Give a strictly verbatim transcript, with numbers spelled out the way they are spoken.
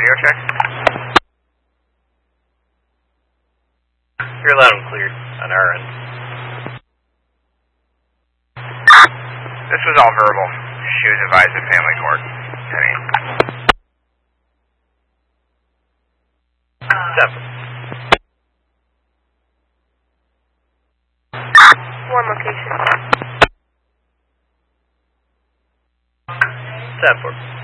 radio check? You're loud and clear on our end. This was all verbal. She was advised of family court. Penny. Separate. One location. Separate.